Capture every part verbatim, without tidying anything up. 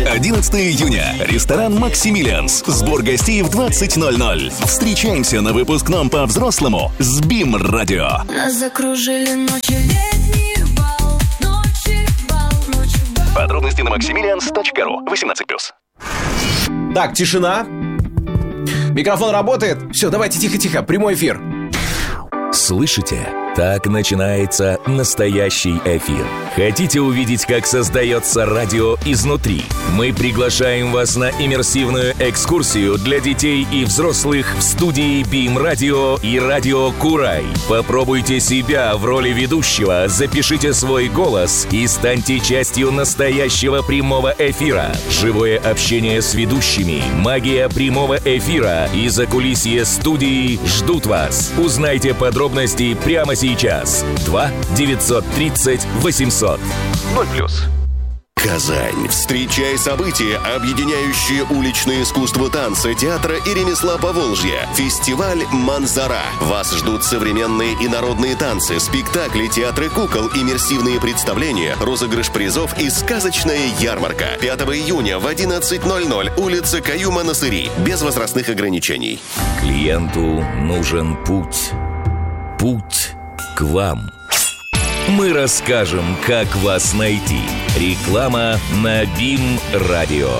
одиннадцатого июня. Ресторан «Максимилианс». Сбор гостей в двадцать ноль ноль. Встречаемся на выпускном по-взрослому с БИМ-радио. Нас закружили ночи, летний бал, ночи бал, ночи бал. Подробности на максимилианс точка ру. восемнадцать плюс. Так, тишина. Микрофон работает. Все, давайте тихо-тихо, прямой эфир. Слышите? Так начинается настоящий эфир. Хотите увидеть, как создается радио изнутри? Мы приглашаем вас на иммерсивную экскурсию для детей и взрослых в студии БИМ-радио и радио Курай. Попробуйте себя в роли ведущего, запишите свой голос и станьте частью настоящего прямого эфира. Живое общение с ведущими, магия прямого эфира и закулисье студии ждут вас. Узнайте подробности прямо сейчас. Сейчас. два девятьсот тридцать восемьсот. ноль плюс. Казань. Встречай события, объединяющие уличное искусство танца, театра и ремесла Поволжья. Фестиваль «Манзара». Вас ждут современные и народные танцы, спектакли, театры кукол, иммерсивные представления, розыгрыш призов и сказочная ярмарка. пятого июня в одиннадцать ноль ноль. Улица Каюма-Насыри. Без возрастных ограничений. Клиенту нужен путь. Путь к вам. Мы расскажем, как вас найти. Реклама на БИМ-радио.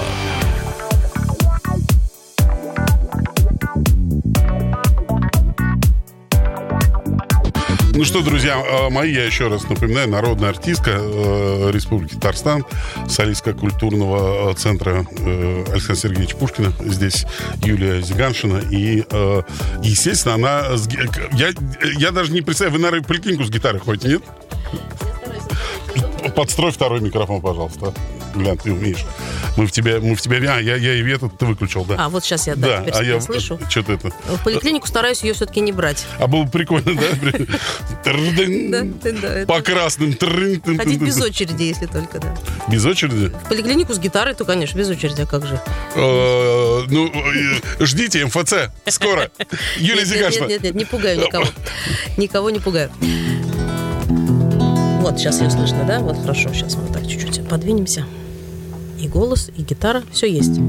Ну что, друзья мои, я еще раз напоминаю, народная артистка э, Республики Татарстан, солистка культурного центра э, Александра Сергеевича Пушкина. Здесь Юлия Зиганшина. И, э, естественно, она... С, я, я даже не представляю, вы, наверное, в поликлинику с гитарой ходите, нет? Подстрой второй микрофон, пожалуйста. Глянь, ты умеешь. Мы в тебя, мы в тебя, а, я, я и этот ты выключил, да. А, вот сейчас я, да, да теперь а я слышу. Что-то это. В поликлинику стараюсь ее все-таки не брать. А было бы прикольно, да? По красным. Ходить без очереди, если только, да. Без очереди? В поликлинику с гитарой, то, конечно, без очереди, а как же? Ну, ждите, эм эф цэ, скоро. Юлия Зиганшина. Нет, нет, нет, не пугаю никого. Никого не пугаю. Вот, сейчас ее слышно, да? Вот, хорошо, сейчас мы так чуть-чуть подвинемся. И голос, и гитара, все есть.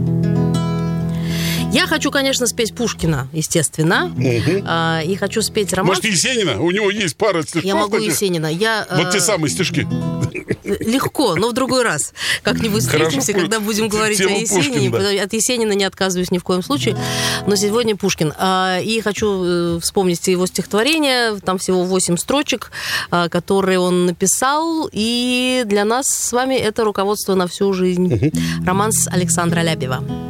Я хочу, конечно, спеть Пушкина, естественно. Угу. А, и хочу спеть романс. Может, Есенина? У него есть пара стишков. Я могу таких. Есенина. Я, вот э... те самые стишки. Легко, но в другой раз. Как-нибудь встретимся, Хорошо, когда будем говорить о Есенине. Пушкин, да. От Есенина не отказываюсь ни в коем случае. Но сегодня Пушкин. И хочу вспомнить его стихотворение. Там всего восемь строчек, которые он написал. И для нас с вами это руководство на всю жизнь. Угу. Романс Александра Лябева.